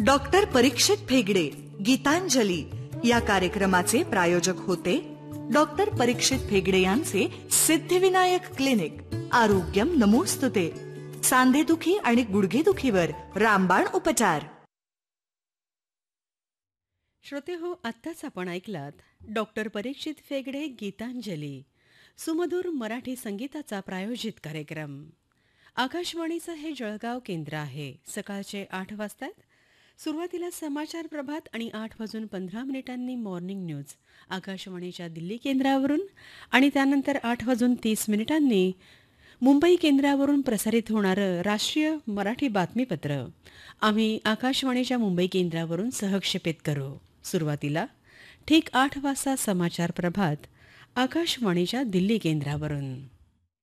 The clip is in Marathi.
डॉक्टर परीक्षित फेगडे गीतांजली या कार्यक्रमाचे प्रायोजक होते डॉक्टर परीक्षित फेगडे यांचे सिद्धिविनायक क्लिनिक. आरोग्यम नमोस्तुते. सांधेदुखी आणि गुडघेदुखीवर रामबाण उपचार. श्रोते हो, आत्ताच आपण ऐकलात डॉक्टर परीक्षित फेगडे गीतांजली, सुमधुर मराठी संगीताचा प्रायोजित कार्यक्रम. आकाशवाणीचं हे जळगाव केंद्र आहे. सकाळचे 8 वाजतात. सुरुवातीला समाचार प्रभात आणि 8:15 मॉर्निंग न्यूज आकाशवाणीच्या दिल्ली केंद्रावरून आणि त्यानंतर 8:30 मुंबई केंद्रावरून प्रसारित होणारं राष्ट्रीय मराठी बातमीपत्र आम्ही आकाशवाणीच्या मुंबई केंद्रावरून सहक्षेपित करू. सुरुवातीला ठीक 8 वाजता समाचार प्रभात आकाशवाणीच्या दिल्ली केंद्रावरून.